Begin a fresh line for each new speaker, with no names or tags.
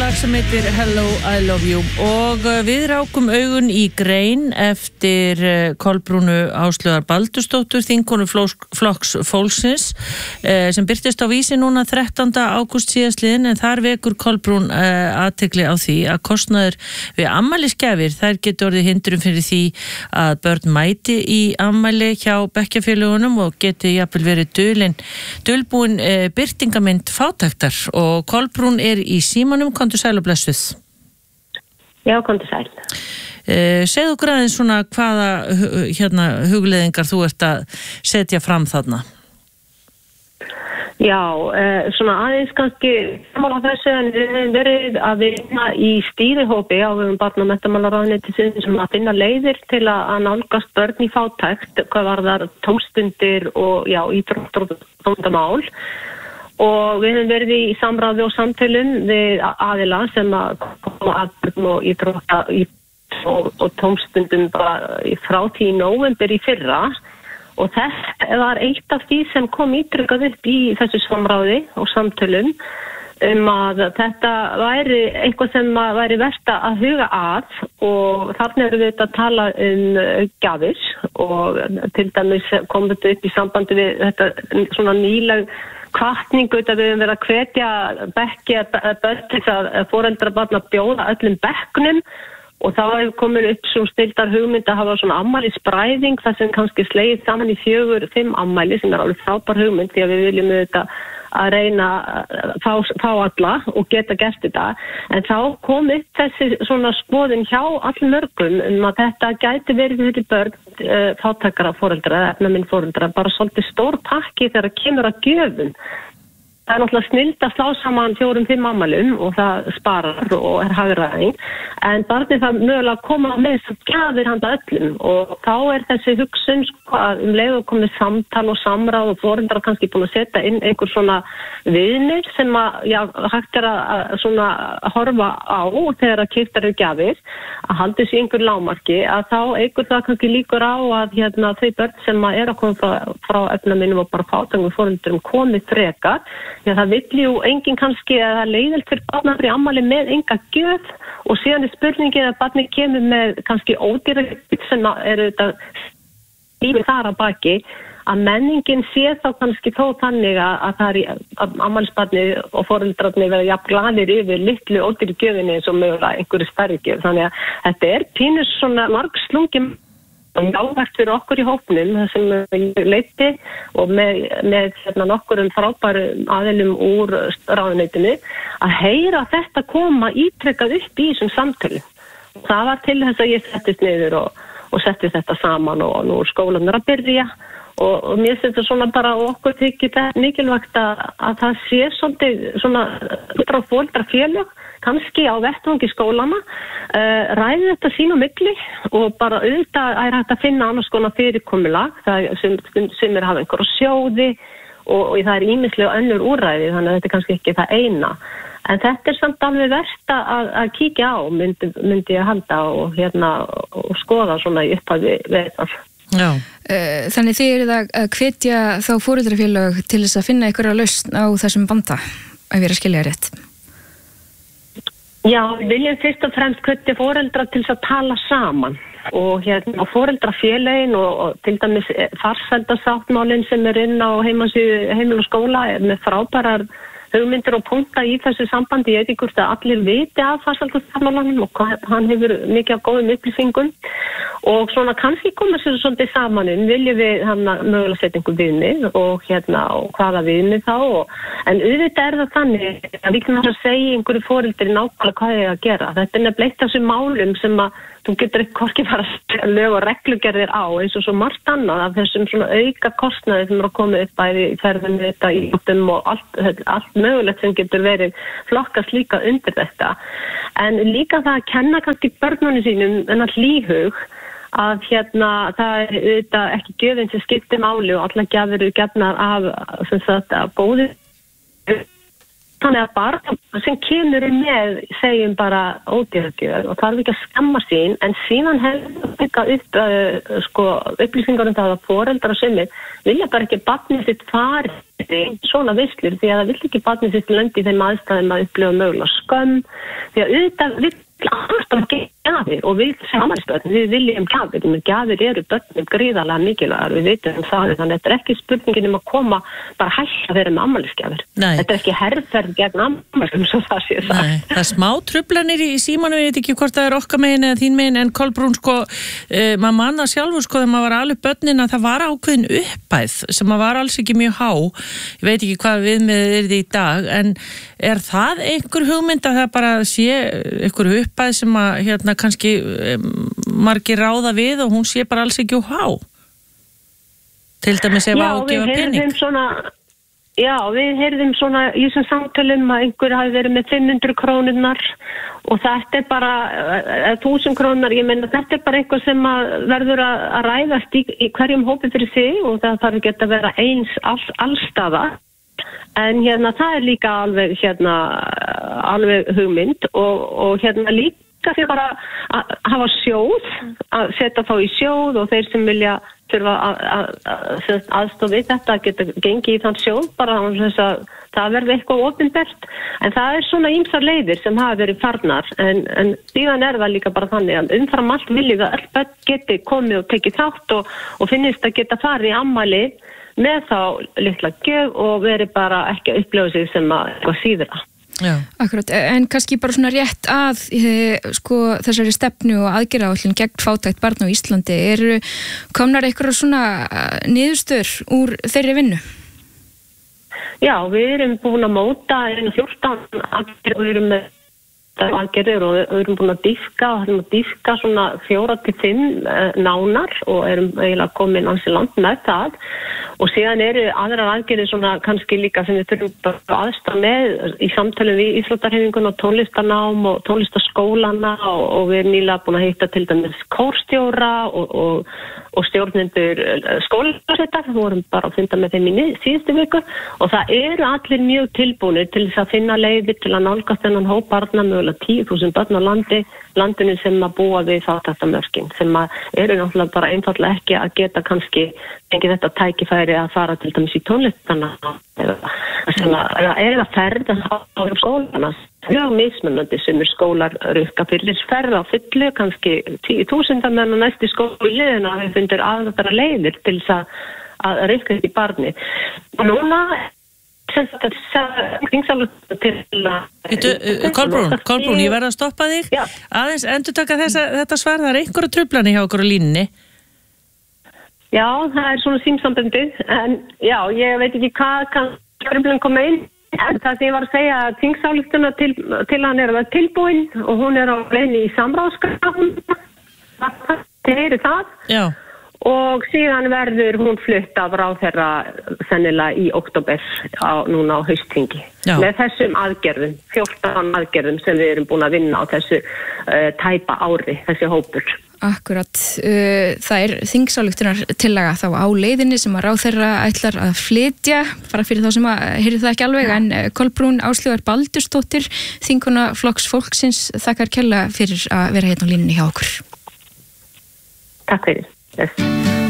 lag sem heitir Hello, I Love You og við rákum augun í grein eftir Kolbrúnu Áslaugar Baldursdóttur, þingkonu Flokks fólksins sem birtist á Vísi núna 13. ágúst síðastliðinn, en þar vekur Kolbrún athygli á því að kostnaður við afmælisgjafir, þær getur orðið hindrun fyrir því að börn mæti í afmæli hjá bekkjarfélögunum og geti jafnvel verið dulbúin birtingamynd fátæktar, og Kolbrún í símanum. Komdu sæl og blessuð.
Já, komdu sæl.
Segðu okkur aðeins svona hvaða hugleiðingar þú ert að setja fram þarna.
Já, svona aðeins kannski saman á þessu, en við hefum verið að vinna í stýrihópi á vegum barna- og menntamálaráðuneytisins sem að finna leiðir til að nálgast börn í fátækt, hvað varðar tómstundir og íþróttir og tómstamál. Og við hefum verið í samráði og samtölum við aðila sem að koma að börn og íþrótta og tómstundum bara frá því í nóvember í fyrra. Og þetta var eitt af því sem kom ítrykkað upp í þessu samráði og samtölum að þetta væri eitthvað sem væri vert að huga að, og þarna erum við að tala gjafir, og til dæmis kom þetta upp í sambandi við þetta svona nýleg hvatningu, þetta við höfum verið að hvetja börn til að foreldrar barna bjóða öllum bekknum, og þá hefur komin upp svo stildar hugmynd að hafa svona afmælisbræðing, það sem kannski slegið saman í 4-5 afmæli, sem alveg frábær hugmynd, því að við viljum þetta að reyna að fá alla og geta gert þetta. En þá kom upp þessi svona skoðun hjá allir mörgum að þetta gæti verið fyrir börn fátækara foreldra, efnaminn foreldra, bara svolítið stór pakki þegar kemur að gjöfum. Það er náttúrulega snilt að slá saman 4-5 afmælum og það sparar og hagræðing, en barnið það mögulega koma með þess gjafir handa öllum, og þá þessi hugsun að leið og komið samtal og samráð, og foreldrar kannski búin að setja inn einhver svona viðmið sem hægt að svona horfa á þegar að keyptar gjafir, að halda þessu einhver lágmarki, að þá einhver það kannski líkur á að þau börn sem að koma frá efnaminnum og bara fátækum foreldrum komið frekar. Já, það vill jú enginn kannski að það leiðilt fyrir barnar í afmæli með enga gjöf, og síðan spurningin að barnið kemur með kannski ódýra sem þetta lífið þar að baki, að menningin sé þá kannski þó þannig að það að afmælisbarnið og foreldrarnir verða jafn glaðir yfir litlu ódýru gjöfinni eins og mögulega einhverju stærri gjöf. Þannig að þetta pínur svona margslungin jávægt fyrir okkur í hópnum, það sem ég leiti, og með nokkurum frábærum aðilum úr ráðuneytinu, að heyra þetta koma ítrekkað upp í þessum samtölu. Það var til þess að ég settist niður og setti þetta saman, og nú skólanir að byrja, og mér finnst þetta svona bara, okkur þykir þetta mikilvægt að það sé svolítið svona frá foreldrafélög, kannski á vettvangi skólana, ræði þetta sín á milli, og bara auðvitað hægt að finna annars konar fyrirkomulag, sem hafa einhverja sjóði, og það ýmislega önnur úrræði, þannig að þetta kannski ekki það eina. En þetta samt alveg verst að kíkja á, myndi ég halda, og skoða svona í upphafi við það.
Já.
Þannig þið eruð að hvetja þá foreldrafélög til þess að finna einhverja lausn á þessum vanda, ef ég er að skilja rétt.
Já, við viljum fyrst og fremst hvetja foreldra til þess að tala saman, og foreldrafélögin og til dæmis farsældarsáttmálinn sem inn á heimasíðu Heimil og skóla með frábærar hugmyndir og punkta í þessu sambandi. Ég veit ekki hvort að allir viti af farsældarsáttmálanum, og hann hefur mikið af góðum upplýsingum, og svona kannski koma sér svolítið saman viljum við mögulega setja einhver viðmið, og hvaða viðmið þá, en auðvitað það þannig að við kannum að segja einhverju foreldri nákvæmlega hvað er að gera. Þetta nefnilega þessum málum sem að þú getur ekki hvorki bara lög og reglugerðir á, eins og svo margt annað af þessum svona auka kostnaði sem að koma upp bæði í ferðinu þetta í útum og allt mögulegt sem getur verið flokkast líka undir þetta. En líka það að kenna kannski börnunum sínum þennan hlýhug, að það auðvitað ekki gjöfin sem skiptir máli, og allar gjafir eru gefnar af góðu þannig að barn sem kemur með segjum bara ódýragjöf og þarf ekki að skamma sín en síðan hefur byggja upp upplýsingar það að foreldrar og sumir vilja bara ekki barnið sitt fari svona veislur því að það vill ekki barnið sitt lendi í þeim aðstæðum að upplifa mögulega skömm því að auðvitað vill alltaf gjafir og við samanspöld við viljum gjafir, en gjafir eru börnum gríðarlega mikilvægar, við vitum það þannig að þetta ekki spurningin að koma bara hægt að vera með ammælisgjafir þetta ekki herrferð gegn ammælum svo það sé sagt.
Nei, það smá truflanir í símanu, ég veit ekki hvort það okkar megin eða þín megin, en Kolbrún maður manna sjálfur þegar maður var alveg börnin að það var ákveðin uppæð sem maður var alls ekki mjög há ég veit ekki hvað viðmiðið í dag en er það einhver hugmynd að það bara sé einhver uppæð sem að kannski margir ráða við og hún sé bara alls ekki há til dæmis ef að gefa pening
við heyrðum svona í þessum samtölum að einhver hafi verið með 500 krónurnar og þetta bara 1000 krónar, ég meina þetta bara eitthvað sem verður að ræðast í hverjum hópi fyrir sig og það þarf ekki að vera eins allstaðar en það líka alveg hugmynd og líka því bara að hafa sjóð að setja þá í sjóð og þeir sem vilja þurfa að aðstofa við þetta að geta gengið í þann sjóð bara þess að það verði eitthvað opinbert en það svona ýmsar leiðir sem hafa verið farnar en síðan það líka bara þannig að umfram allt viljum við að öll börn geti komið og tekið þátt og finnist að geta farið í ammæli með þá litla gjöf og verið bara ekki að upplifa sig sem eitthvað síðra.
Já. Akkurat, en kannski bara svona rétt að þessari stefnu og aðgerðaáætlun gegn fátækt barna á Íslandi komnar einhverjar svona niðurstöður úr þeirri vinnu?
Já, við erum búin að móta 14 aðgerðir og við erum með aðgerðir og við erum búin að dýfka svona 4-5 nánar og erum eiginlega komin ansi langt með það og síðan aðrar aðgerðir svona kannski líka sem við þurfum aðstoð með í samtölum við íþróttahreyfinguna og tónlistarnám og tónlistarskólana og við erum nýlega búin að hitta til dæmis kórstjóra og stjórnendur skólasetta, við vorum bara að funda með þeim í síðustu viku og það allir mjög tilbúnir til þess að finna leiðir til að nálgast þennan hóp barna mögulega 10.000 börn á landinu sem að búa við fátæktarmörkin sem náttúrulega bara einfaldlega ekki að geta kannski fengið þetta tækifæri að fara til dæmis í tónlistana eða ferð á skólana mjög mismunandi sem skólar rukka fyrir ferð á fullu kannski 10.000 meðan næsti skóli liðina við fundir aðra leiðir til þess að rukka þetta í barni og núna
Kolbrún, ég verð að stoppa þig aðeins endurtaka þetta svar, það einhverja truflanir hjá okkur á línunni.
Já, það svona símsambandið en já, ég veit ekki hvað truflan koma inn en það sem ég var að segja að þingsályktuna til hann að vera tilbúin og hún á leiðinni í samráðskrafum það það
Já
og síðan verður hún flutt af ráðherra sennilega í október núna á haustþingi með þessum aðgerðum, 14 aðgerðum sem við erum búin að vinna á þessu tæpa ári, þessi hópur.
Akkurat, það þingsályktunar tillaga þá á leiðinni sem að ráðherra ætlar að flytja, bara fyrir þá sem að heyrðu það ekki alveg, en Kolbrún Áslaugar Baldursdóttir, þingkona Flokks fólksins, þakkar kærlega fyrir að vera hérna á línunni hjá okkur.
Takk fyrir. Yes.